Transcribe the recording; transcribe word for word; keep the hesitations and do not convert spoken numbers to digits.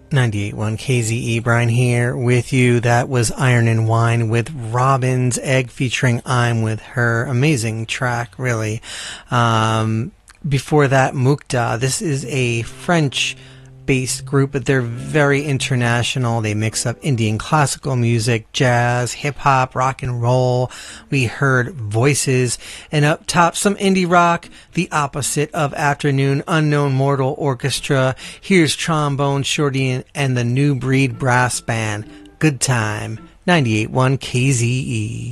ninety-eight point one K Z E, Brian here with you. That was Iron and Wine with Robin's Egg featuring I'm With Her. Amazing track, really. Um, before that, Mukta. This is a French-based group, but they're very international. They mix up Indian classical music, jazz, hip-hop, rock and roll. We heard Voices. And up top, some indie rock, the opposite of Afternoon, Unknown Mortal Orchestra. Here's Trombone Shorty and the New Breed Brass Band. Good time. ninety-eight point one K Z E.